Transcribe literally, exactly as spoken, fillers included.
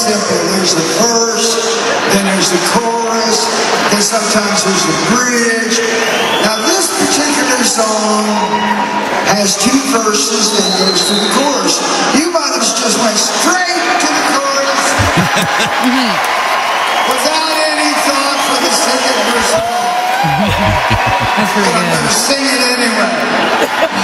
simple. There's the verse, then there's the chorus, then sometimes there's the bridge. Now this particular song has two verses, then goes to the chorus. You brothers just went straight to the chorus without any thought for the second verse. That's pretty But I'm good. going to sing it anyway.